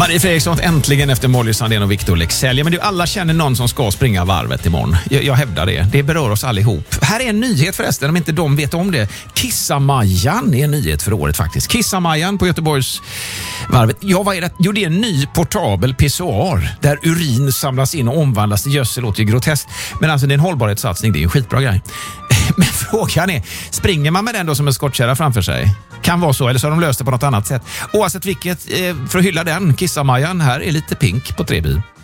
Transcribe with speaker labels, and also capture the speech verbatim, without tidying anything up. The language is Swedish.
Speaker 1: Marie Fredriksson äntligen efter Molly Sandén och Victor Leksell. Men du, alla känner någon som ska springa varvet imorgon. Jag, jag hävdar det. Det berör oss allihop. Här är en nyhet förresten, om inte de vet om det. Kissamajan är en nyhet för året faktiskt. Kissamajan på Göteborgs varvet. Ja, vad är det? Jo, det är en ny portabel pissoar där urin samlas in och omvandlas till gödsel. Låter ju groteskt. Men alltså det är en hållbarhetssatsning. Det är en skitbra grej. Men frågan är, springer man med den då som en skottkärra framför sig? Kan vara så, eller så har de löst det på något annat sätt. Oavsett vilket, för att hylla den, Kissamajan här är lite pink på Trebi.